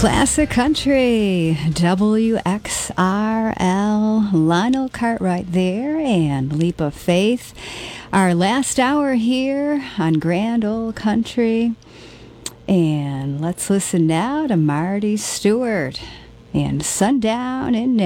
Classic Country, WXRL, Lionel Cartwright there, and Leap of Faith. Our last hour here on Grand Ole Country. And let's listen now to Marty Stewart and Sundown in